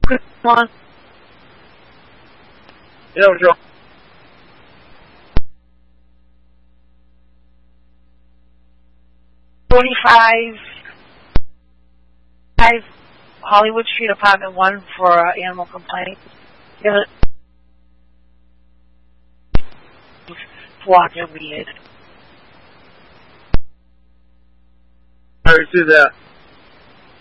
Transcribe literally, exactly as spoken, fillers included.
Come on. Yeah, Joe. Forty-five, five Hollywood Street, apartment one, for uh, animal complaint. Yeah. Walker weird. I already see that.